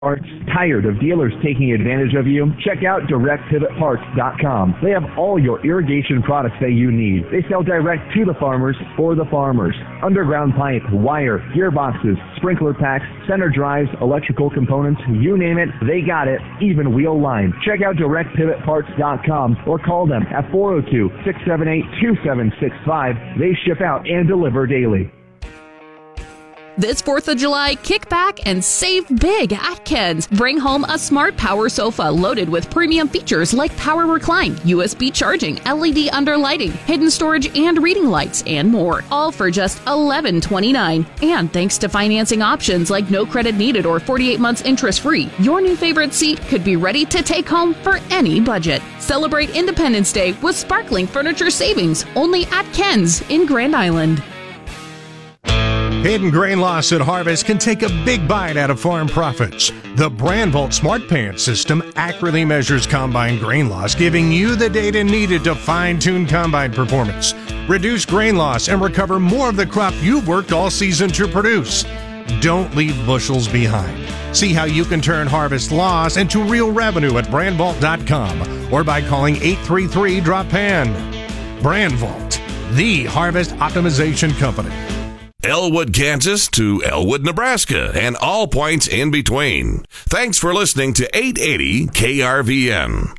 Parts, tired of dealers taking advantage of you? Check out DirectPivotParts.com. They have all your irrigation products that you need. They sell direct to the farmers for the farmers. Underground pipe, wire, gearboxes, sprinkler packs, center drives, electrical components, you name it, they got it, even wheel line. Check out DirectPivotParts.com or call them at 402-678-2765. They ship out and deliver daily. This 4th of July, kick back and save big at Ken's. Bring home a smart power sofa loaded with premium features like power recline, USB charging, LED underlighting, hidden storage and reading lights, and more. All for just $11.29. And thanks to financing options like no credit needed or 48 months interest-free, your new favorite seat could be ready to take home for any budget. Celebrate Independence Day with sparkling furniture savings only at Ken's in Grand Island. Hidden grain loss at harvest can take a big bite out of farm profits. The BrandVault Smart Pants system accurately measures combine grain loss, giving you the data needed to fine-tune combine performance, reduce grain loss, and recover more of the crop you've worked all season to produce. Don't leave bushels behind. See how you can turn harvest loss into real revenue at BrandVault.com or by calling 833-DROP-PAN. BrandVault, the harvest optimization company. Elwood, Kansas to Elwood, Nebraska, and all points in between. Thanks for listening to 880 KRVN.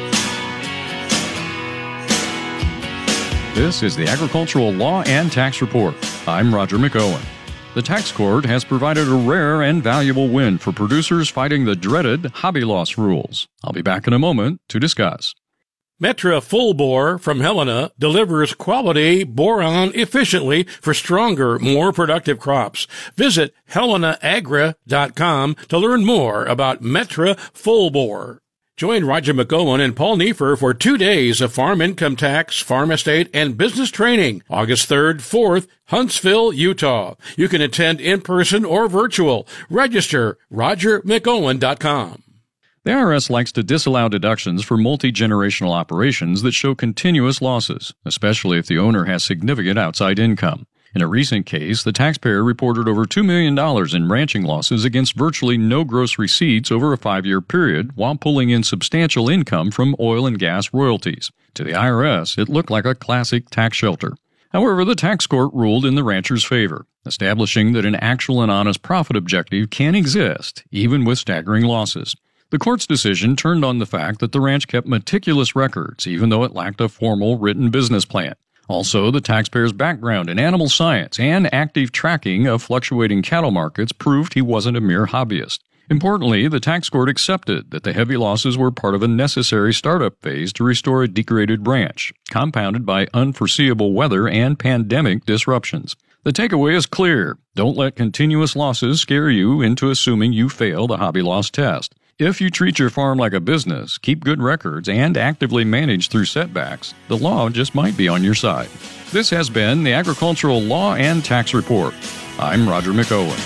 This is the Agricultural Law and Tax Report. I'm Roger McOwen. The tax court has provided a rare and valuable win for producers fighting the dreaded hobby loss rules. I'll be back in a moment to discuss. Metra Full Bore from Helena delivers quality boron efficiently for stronger, more productive crops. Visit HelenaAgra.com to learn more about Metra Full Bore. Join Roger McOwen and Paul Neiffer for 2 days of farm income tax, farm estate, and business training, August 3rd, 4th, Huntsville, Utah. You can attend in person or virtual. Register RogerMcOwen.com. The IRS likes to disallow deductions for multi-generational operations that show continuous losses, especially if the owner has significant outside income. In a recent case, the taxpayer reported over $2 million in ranching losses against virtually no gross receipts over a 5-year period while pulling in substantial income from oil and gas royalties. To the IRS, it looked like a classic tax shelter. However, the tax court ruled in the rancher's favor, establishing that an actual and honest profit objective can exist, even with staggering losses. The court's decision turned on the fact that the ranch kept meticulous records, even though it lacked a formal written business plan. Also, the taxpayer's background in animal science and active tracking of fluctuating cattle markets proved he wasn't a mere hobbyist. Importantly, the tax court accepted that the heavy losses were part of a necessary startup phase to restore a degraded ranch, compounded by unforeseeable weather and pandemic disruptions. The takeaway is clear. Don't let continuous losses scare you into assuming you failed a hobby loss test. If you treat your farm like a business, keep good records, and actively manage through setbacks, the law just might be on your side. This has been the Agricultural Law and Tax Report. I'm Roger McOwen.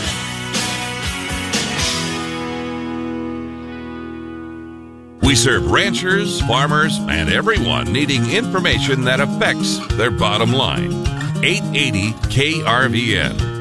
We serve ranchers, farmers, and everyone needing information that affects their bottom line. 880 KRVN.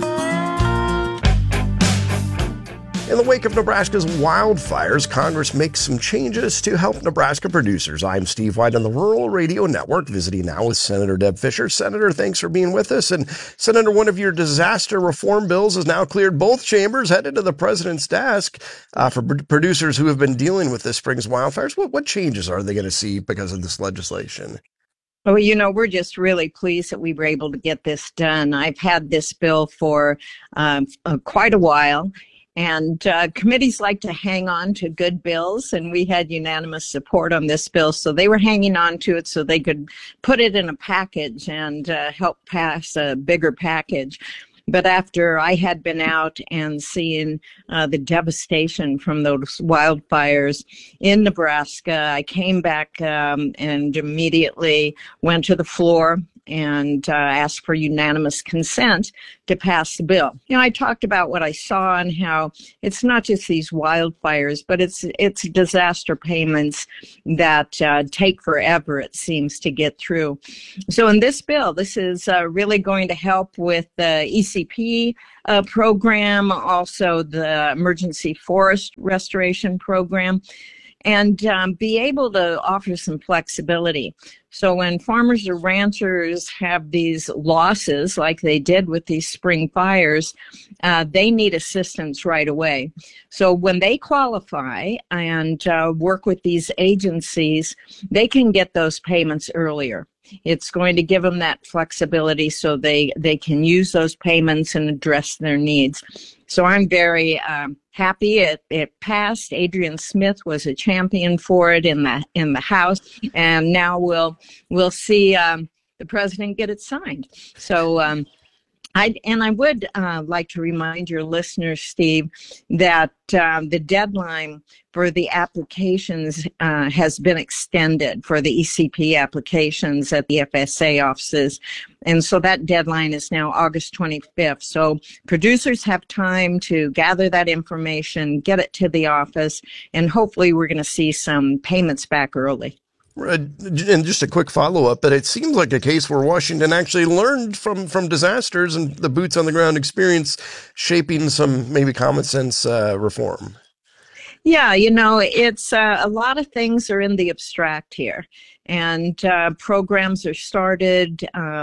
In the wake of Nebraska's wildfires, Congress makes some changes to help Nebraska producers. I'm Steve White on the Rural Radio Network, visiting now with Senator Deb Fischer. Senator, thanks for being with us. And Senator, one of your disaster reform bills has now cleared both chambers, headed to the president's desk for producers who have been dealing with this spring's wildfires. What changes are they going to see because of this legislation? Well, we're just really pleased that we were able to get this done. I've had this bill for quite a while. And committees like to hang on to good bills, and we had unanimous support on this bill. So they were hanging on to it so they could put it in a package and help pass a bigger package. But after I had been out and seeing the devastation from those wildfires in Nebraska, I came back and immediately went to the floor and ask for unanimous consent to pass the bill. I talked about what I saw and how it's not just these wildfires, but it's disaster payments that take forever, it seems, to get through. So in this bill, this is really going to help with the ECP program, also the Emergency Forest Restoration Program, and be able to offer some flexibility. So when farmers or ranchers have these losses, like they did with these spring fires, they need assistance right away. So when they qualify and work with these agencies, they can get those payments earlier. It's going to give them that flexibility so they can use those payments and address their needs. So I'm very happy it passed. Adrian Smith was a champion for it in the House, and now we'll see the president get it signed. So I would like to remind your listeners, Steve, that the deadline for the applications has been extended for the ECP applications at the FSA offices. And so that deadline is now August 25th. So producers have time to gather that information, get it to the office, and hopefully we're going to see some payments back early. And just a quick follow-up, but it seems like a case where Washington actually learned from disasters and the boots on the ground experience shaping some maybe common sense reform. Yeah, it's a lot of things are in the abstract here. And programs are started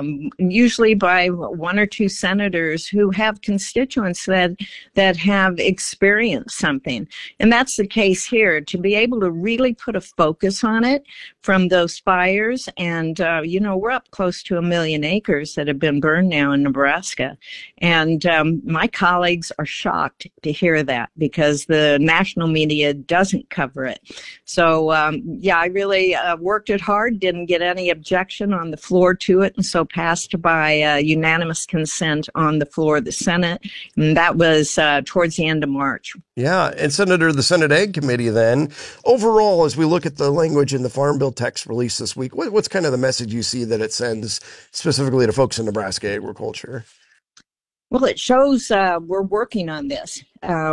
usually by one or two senators who have constituents that have experienced something. And that's the case here, to be able to really put a focus on it from those fires. And, we're up close to 1 million acres that have been burned now in Nebraska. And my colleagues are shocked to hear that because the national media doesn't cover it. So, I really worked it hard, didn't get any objection on the floor to it, and so passed by unanimous consent on the floor of the Senate. And that was towards the end of March. Yeah. And Senator, the Senate Ag Committee then, overall, as we look at the language in the Farm Bill text released this week, what's kind of the message you see that it sends specifically to folks in Nebraska agriculture? Well, it shows we're working on this.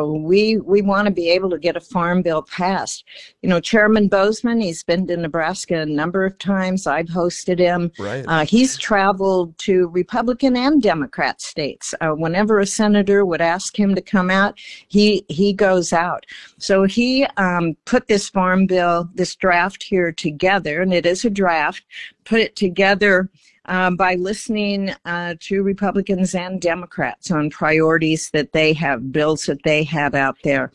We want to be able to get a farm bill passed. Chairman Bozeman, he's been to Nebraska a number of times. I've hosted him. Right. He's traveled to Republican and Democrat states. Whenever a senator would ask him to come out, he goes out. So he put this farm bill, this draft here together, and it is a draft, put it together by listening to Republicans and Democrats on priorities that they have, bills that they have out there.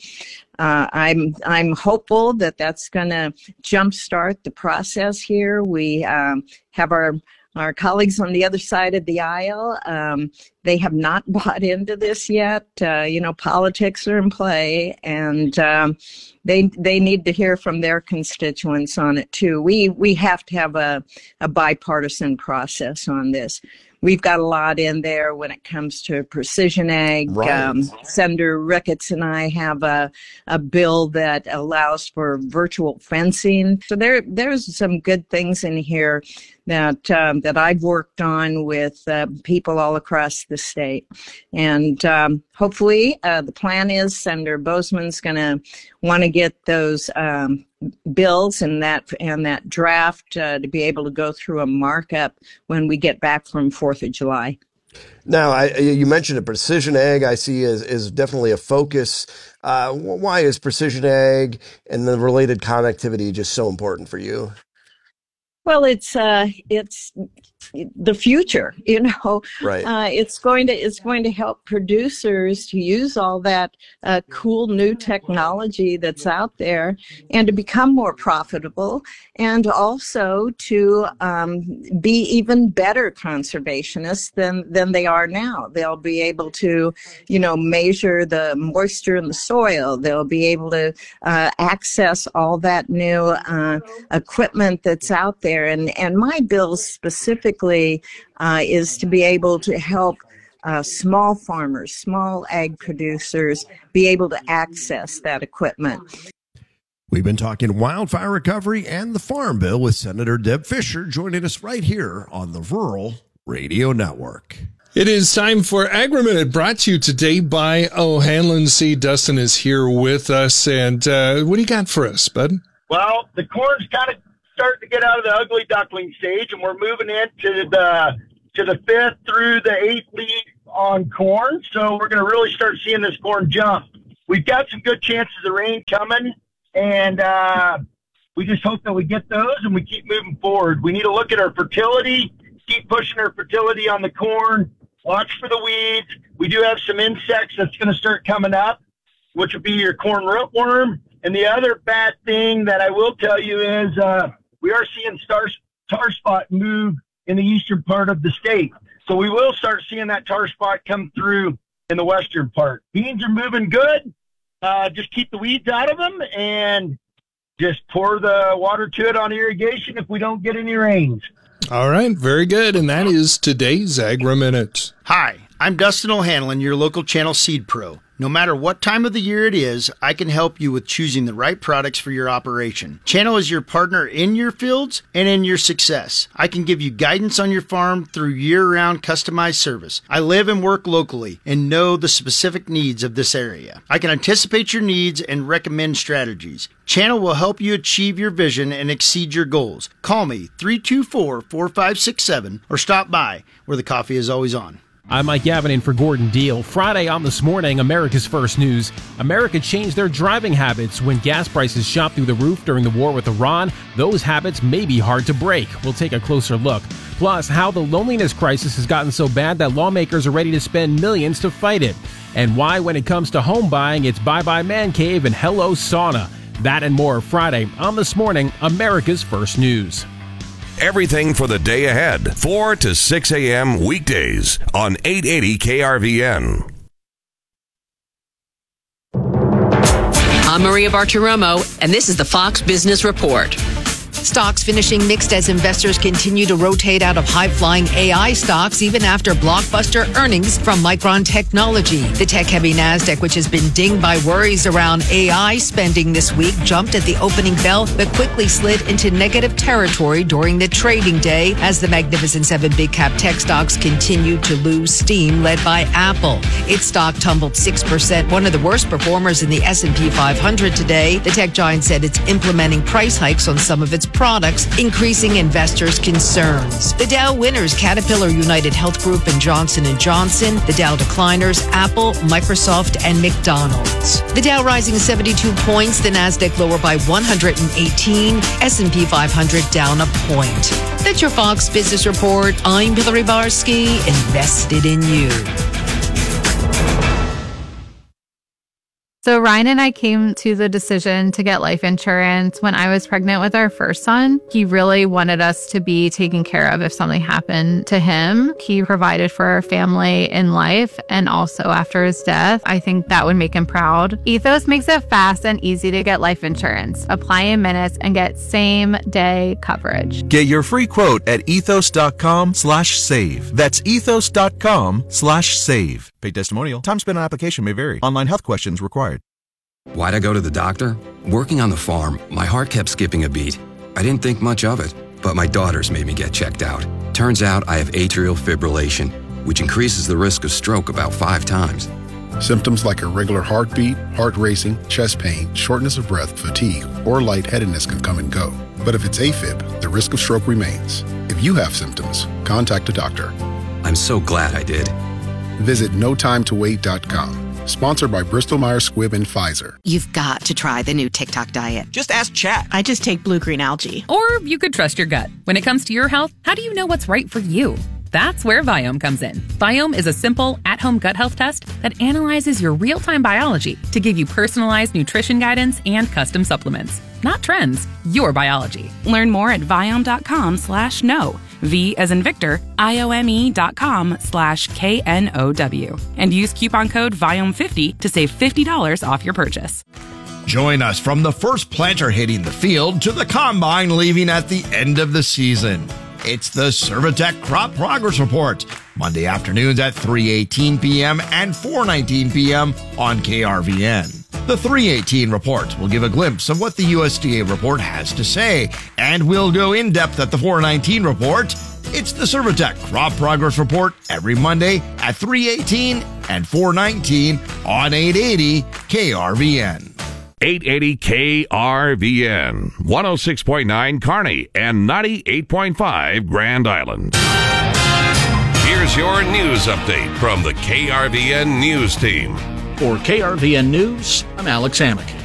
I'm hopeful that that's going to jumpstart the process here. We have our colleagues on the other side of the aisle. They have not bought into this yet. Politics are in play, and they need to hear from their constituents on it too. We have to have a bipartisan process on this. We've got a lot in there when it comes to precision ag. Right. Senator Ricketts and I have a bill that allows for virtual fencing. So there's some good things in here that I've worked on with people all across the state. And hopefully the plan is Senator Bozeman's going to want to get those bills and that draft to be able to go through a markup when we get back from 4th of July. Now, you mentioned it, precision ag, I see is definitely a focus. Why is precision ag and the related connectivity just so important for you? Well, it's the future, Right. It's going to help producers to use all that cool new technology that's out there and to become more profitable, and also to be even better conservationists than they are now. They'll be able to, measure the moisture in the soil. They'll be able to access all that new equipment that's out there. And my bill specifically is to be able to help small farmers, small ag producers be able to access that equipment. We've been talking wildfire recovery and the Farm Bill with Senator Deb Fischer joining us right here on the Rural Radio Network. It is time for Agri-Minute, brought to you today by O'Hanlon Seed. Dustin is here with us, and what do you got for us, bud? Well, the corn's kind of starting to get out of the ugly duckling stage, and we're moving into the 5th through the 8th lead on corn, so we're going to really start seeing this corn jump. We've got some good chances of rain coming, and we just hope that we get those and we keep moving forward. We need to look at our fertility, keep pushing our fertility on the corn, watch for the weeds. We do have some insects that's going to start coming up, which would be your corn rootworm. And the other bad thing that I will tell you is we are seeing tar spot move in the eastern part of the state. So we will start seeing that tar spot come through in the western part. Beans are moving good. Just keep the weeds out of them and just pour the water to it on irrigation if we don't get any rains. All right, very good. And that is today's Agri-Minute. Hi, I'm Dustin O'Hanlon, your local channel seed pro. No matter what time of the year it is, I can help you with choosing the right products for your operation. Channel is your partner in your fields and in your success. I can give you guidance on your farm through year-round customized service. I live and work locally and know the specific needs of this area. I can anticipate your needs and recommend strategies. Channel will help you achieve your vision and exceed your goals. Call me 324-4567 or stop by where the coffee is always on. I'm Mike Gavin in for Gordon Deal. Friday on This Morning, America's First News. America changed their driving habits when gas prices shot through the roof during the war with Iran. Those habits may be hard to break. We'll take a closer look. Plus, how the loneliness crisis has gotten so bad that lawmakers are ready to spend millions to fight it. And why, when it comes to home buying, it's bye-bye man cave and hello sauna. That and more Friday on This Morning, America's First News. Everything for the day ahead, 4 to 6 a.m. weekdays on 880 KRVN. I'm Maria Bartiromo, and this is the Fox Business Report. Stocks finishing mixed as investors continue to rotate out of high-flying AI stocks even after blockbuster earnings from Micron Technology. The tech-heavy Nasdaq, which has been dinged by worries around AI spending this week, jumped at the opening bell but quickly slid into negative territory during the trading day as the Magnificent Seven big-cap tech stocks continued to lose steam, led by Apple. Its stock tumbled 6%, one of the worst performers in the S&P 500 today. The tech giant said it's implementing price hikes on some of its products, increasing investors' concerns. The Dow winners, Caterpillar, United Health Group, and Johnson & Johnson. The Dow decliners, Apple, Microsoft, and McDonald's. The Dow rising 72 points, the Nasdaq lower by 118, S&P 500 down a point. That's your Fox Business Report. I'm Hillary Barsky, invested in you. So Ryan and I came to the decision to get life insurance when I was pregnant with our first son. He really wanted us to be taken care of if something happened to him. He provided for our family in life and also after his death. I think that would make him proud. Ethos makes it fast and easy to get life insurance. Apply in minutes and get same-day coverage. Get your free quote at ethos.com/save. That's ethos.com/save. Paid testimonial. Time spent on application may vary. Online health questions required. Why'd I go to the doctor? Working on the farm, my heart kept skipping a beat. I didn't think much of it, but my daughters made me get checked out. Turns out I have atrial fibrillation, which increases the risk of stroke about 5 times. Symptoms like irregular heartbeat, heart racing, chest pain, shortness of breath, fatigue, or lightheadedness can come and go. But if it's AFib, the risk of stroke remains. If you have symptoms, contact a doctor. I'm so glad I did. Visit NoTimeToWait.com. Sponsored by Bristol-Myers Squibb and Pfizer. You've got to try the new TikTok diet. Just ask Chat. I just take blue-green algae. Or you could trust your gut. When it comes to your health, how do you know what's right for you? That's where Viome comes in. Viome is a simple, at-home gut health test that analyzes your real-time biology to give you personalized nutrition guidance and custom supplements. Not trends, your biology. Learn more at Viome.com/know. V as in Victor, IOME.com/KNOW. And use coupon code VIOME50 to save $50 off your purchase. Join us from the first planter hitting the field to the combine leaving at the end of the season. It's the Servitech Crop Progress Report, Monday afternoons at 3:18 p.m. and 4:19 p.m. on KRVN. The 318 report will give a glimpse of what the USDA report has to say, and we'll go in depth at the 419 report. It's the Cervatec Crop Progress Report every Monday at 318 and 419 on 880 KRVN. 880 KRVN, 106.9 Kearney and 98.5 Grand Island. Here's your news update from the KRVN News Team. For KRVN News, I'm Alex Amick.